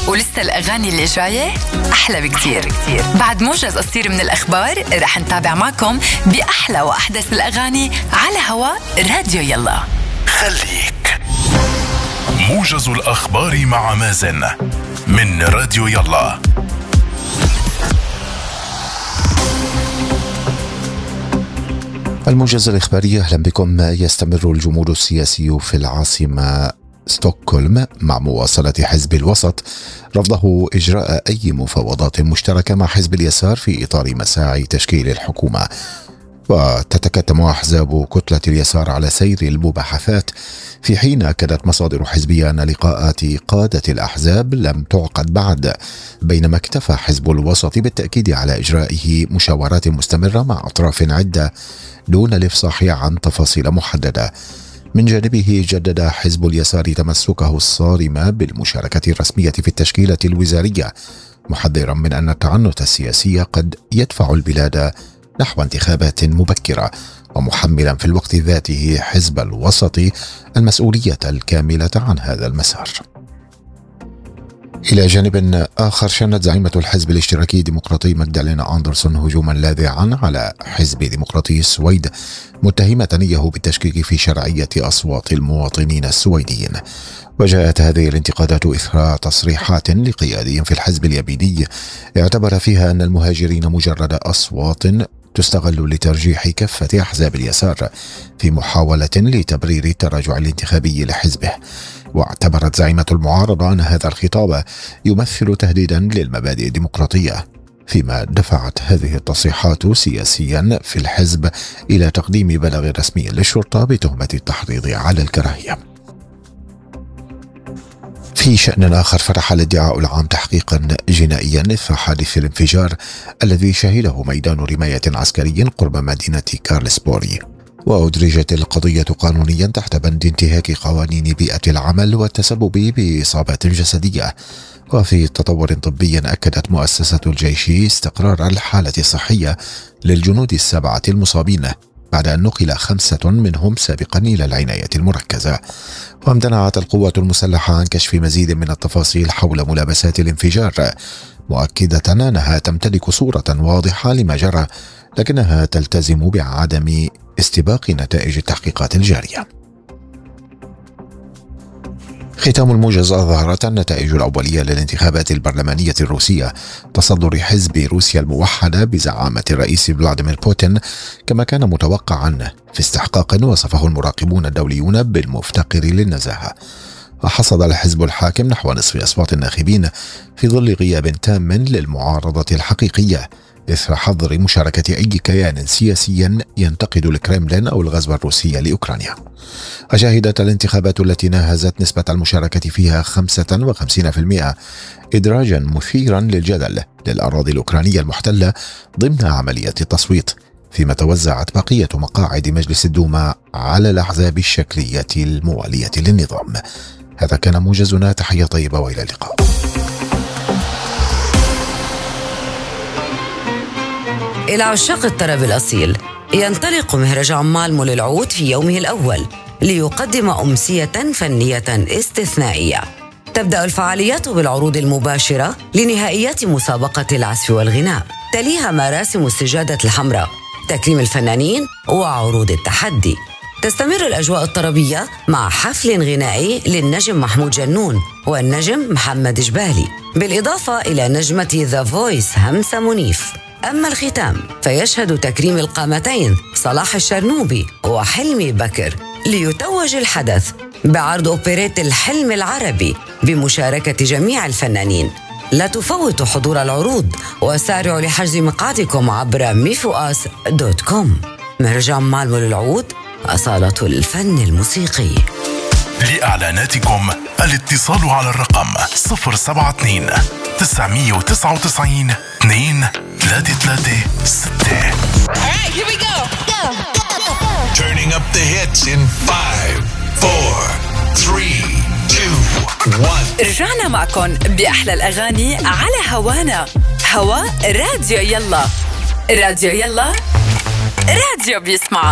ولسه الأغاني اللي جاية أحلى بكتير. بعد موجز قصير من الأخبار رح نتابع معكم بأحلى وأحدث الأغاني على هواء راديو يلا. خليك موجز الأخبار مع مازن من راديو يلا. الموجز الإخباري، أهلا بكم. يستمر الجمود السياسي في العاصمة ستوكهولم مع مواصلة حزب الوسط رفضه إجراء أي مفاوضات مشتركة مع حزب اليسار في إطار مساعي تشكيل الحكومة. وتتكتم أحزاب كتلة اليسار على سير المباحثات، في حين أكدت مصادر حزبية أن لقاءات قادة الأحزاب لم تعقد بعد، بينما اكتفى حزب الوسط بالتأكيد على إجرائه مشاورات مستمرة مع أطراف عدة دون الإفصاح عن تفاصيل محددة. من جانبه جدد حزب اليسار تمسكه الصارم بالمشاركة الرسمية في التشكيلة الوزارية، محذرا من أن التعنت السياسي قد يدفع البلاد نحو انتخابات مبكرة، ومحملا في الوقت ذاته حزب الوسط المسؤولية الكاملة عن هذا المسار. إلى جانب آخر، شنت زعيمة الحزب الاشتراكي ديمقراطي ماغدالينا أندرسون هجوما لاذعا على حزب ديمقراطي السويد، متهمة إياه بالتشكيك في شرعية أصوات المواطنين السويديين. وجاءت هذه الانتقادات إثر تصريحات لقيادي في الحزب اليميني اعتبر فيها أن المهاجرين مجرد أصوات تستغل لترجيح كافة أحزاب اليسار في محاولة لتبرير التراجع الانتخابي لحزبه. واعتبرت زعيمة المعارضة أن هذا الخطاب يمثل تهديدا للمبادئ الديمقراطية، فيما دفعت هذه التصريحات سياسيا في الحزب إلى تقديم بلاغ رسمي للشرطة بتهمة التحريض على الكراهية. في شأن آخر، فتح الادعاء العام تحقيقا جنائيا إثر حادث الانفجار الذي شهده ميدان رماية عسكري قرب مدينة كارلسبوري، وأدرجت القضية قانونيا تحت بند انتهاك قوانين بيئة العمل والتسبب بإصابات جسدية. وفي تطور طبي، أكدت مؤسسة الجيش استقرار الحالة الصحية للجنود السبعة المصابين بعد أن نقل 5 منهم سابقا إلى العناية المركزة. وامتنعت القوات المسلحة عن كشف مزيد من التفاصيل حول ملابسات الانفجار، مؤكدة أنها تمتلك صورة واضحة لما جرى، لكنها تلتزم بعدم استباق نتائج التحقيقات الجارية. ختام الموجز، أظهرت النتائج الأولية للانتخابات البرلمانية الروسية تصدر حزب روسيا الموحدة بزعامة الرئيس فلاديمير بوتين كما كان متوقعا، في استحقاق وصفه المراقبون الدوليون بالمفتقر للنزاهة. وحصد الحزب الحاكم نحو نصف أصوات الناخبين في ظل غياب تام للمعارضة الحقيقية، إثر حظر مشاركة أي كيان سياسي ينتقد الكرملين أو الغزو الروسي لأوكرانيا. وشهدت الانتخابات التي ناهزت نسبة المشاركة فيها 55% إدراجا مثيرا للجدل للأراضي الأوكرانية المحتلة ضمن عملية التصويت، فيما توزعت بقية مقاعد مجلس الدوما على الأحزاب الشكلية الموالية للنظام. هذا كان موجزنا، تحية طيبة وإلى اللقاء. إلى عشاق الطرب الأصيل، ينطلق مهرجان مالمو للعود في يومه الأول ليقدم أمسية فنية استثنائية. تبدأ الفعاليات بالعروض المباشرة لنهائيات مسابقة العزف والغناء، تليها مراسم السجادة الحمراء، تكريم الفنانين وعروض التحدي. تستمر الأجواء الطربية مع حفل غنائي للنجم محمود جنون والنجم محمد جبالي، بالإضافة إلى نجمة ذا فويس همسة منيف. أما الختام فيشهد تكريم القامتين صلاح الشرنوبي وحلمي بكر، ليتوج الحدث بعرض أوبريت الحلم العربي بمشاركة جميع الفنانين. لا تفوتوا حضور العروض، وسارعوا لحجز مقعدكم عبر mifuas.com. مهرجان مالمو للعود، أصالة الفن الموسيقي. لإعلاناتكم الاتصال على الرقم 072 999 2336. Alright, here we go. Turning up the hits in 5, 4, 3, 2, 1. رجعنا معكم بأحلى الأغاني على هوانا، هوا راديو يلا. راديو يلا، راديو بيسمع.